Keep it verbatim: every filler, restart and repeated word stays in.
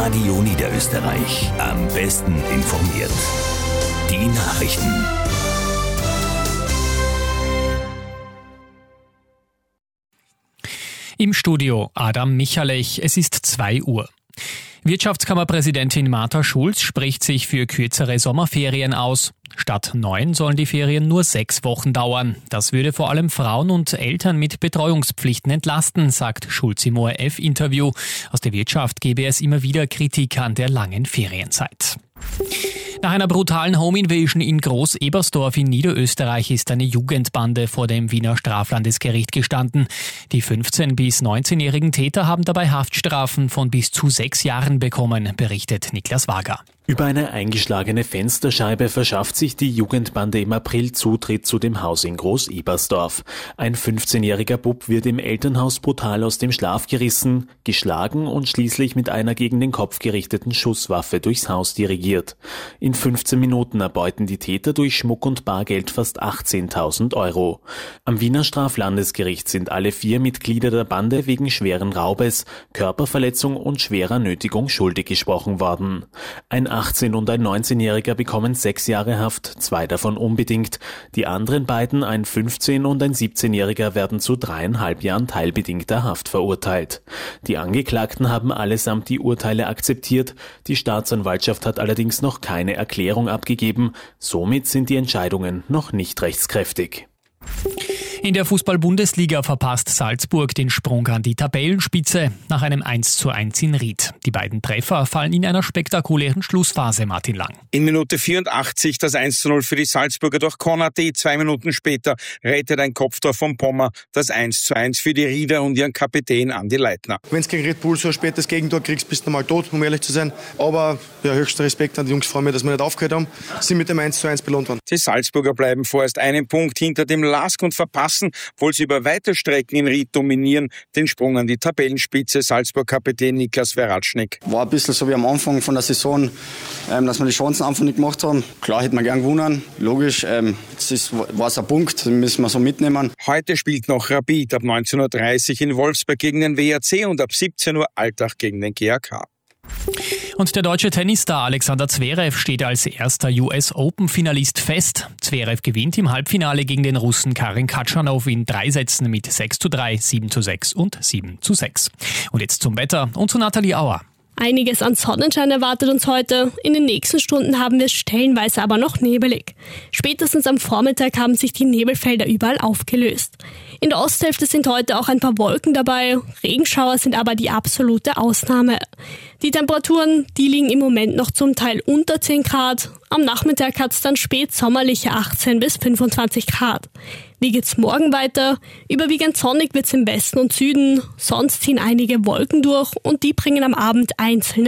Radio Niederösterreich. Am besten informiert. Die Nachrichten. Im Studio Adam Michalech, es ist zwei Uhr. Wirtschaftskammerpräsidentin Martha Schulz spricht sich für kürzere Sommerferien aus. Statt neun sollen die Ferien nur sechs Wochen dauern. Das würde vor allem Frauen und Eltern mit Betreuungspflichten entlasten, sagt Schulz im O R F-Interview. Aus der Wirtschaft gebe es immer wieder Kritik an der langen Ferienzeit. Nach einer brutalen Home-Invasion in Groß-Ebersdorf in Niederösterreich ist eine Jugendbande vor dem Wiener Straflandesgericht gestanden. Die fünfzehn- bis neunzehnjährigen Täter haben dabei Haftstrafen von bis zu sechs Jahren bekommen, berichtet Niklas Wager. Über eine eingeschlagene Fensterscheibe verschafft sich die Jugendbande im April Zutritt zu dem Haus in Groß-Ebersdorf. Ein fünfzehnjähriger Bub wird im Elternhaus brutal aus dem Schlaf gerissen, geschlagen und schließlich mit einer gegen den Kopf gerichteten Schusswaffe durchs Haus dirigiert. In fünfzehn Minuten erbeuten die Täter durch Schmuck und Bargeld fast achtzehntausend Euro. Am Wiener Straflandesgericht sind alle vier Mitglieder der Bande wegen schweren Raubes, Körperverletzung und schwerer Nötigung schuldig gesprochen worden. Ein achtzehn- und ein neunzehnjähriger bekommen sechs Jahre Haft, zwei davon unbedingt. Die anderen beiden, ein fünfzehn- und ein siebzehnjähriger, werden zu dreieinhalb Jahren teilbedingter Haft verurteilt. Die Angeklagten haben allesamt die Urteile akzeptiert. Die Staatsanwaltschaft hat allerdings noch keine Erklärung abgegeben. Somit sind die Entscheidungen noch nicht rechtskräftig. In der Fußball-Bundesliga verpasst Salzburg den Sprung an die Tabellenspitze nach einem eins zu eins in Ried. Die beiden Treffer fallen in einer spektakulären Schlussphase, Martin Lang. In Minute vierundachtzig das eins zu null für die Salzburger durch Konate. Zwei Minuten später rettet ein Kopftor von Pommer das eins zu eins für die Rieder und ihren Kapitän Andi Leitner. Wenn du gegen Red Bull so ein spätes Gegentor kriegst, bist du mal tot, um ehrlich zu sein. Aber ja, höchster Respekt an die Jungs, freuen mich, dass wir nicht aufgehört haben. Sie mit dem eins zu eins belohnt worden. Die Salzburger bleiben vorerst einen Punkt hinter dem Lask und verpassen, obwohl sie über weite Strecken in Ried dominieren, den Sprung an die Tabellenspitze. Salzburg-Kapitän Niklas Verratschnik. War ein bisschen so wie am Anfang von der Saison, ähm, dass wir die Chancen einfach nicht gemacht haben. Klar hätten wir gern gewonnen, logisch. Ähm, jetzt war es ein Punkt, den müssen wir so mitnehmen. Heute spielt noch Rapid ab neunzehn Uhr dreißig in Wolfsburg gegen den W R C und ab siebzehn Uhr Altach gegen den G A K. Und der deutsche Tennisstar Alexander Zverev steht als erster U S-Open-Finalist fest. Zverev gewinnt im Halbfinale gegen den Russen Karin Khachanov in drei Sätzen mit sechs zu drei, sieben zu sechs und sieben zu sechs. Und jetzt zum Wetter und zu Nathalie Auer. Einiges an Sonnenschein erwartet uns heute. In den nächsten Stunden haben wir es stellenweise aber noch nebelig. Spätestens am Vormittag haben sich die Nebelfelder überall aufgelöst. In der Osthälfte sind heute auch ein paar Wolken dabei. Regenschauer sind aber die absolute Ausnahme. Die Temperaturen, die liegen im Moment noch zum Teil unter zehn Grad. Am Nachmittag hat es dann spätsommerliche achtzehn bis fünfundzwanzig Grad. Wie geht's morgen weiter? Überwiegend sonnig wird's im Westen und Süden. Sonst ziehen einige Wolken durch und die bringen am Abend einzelne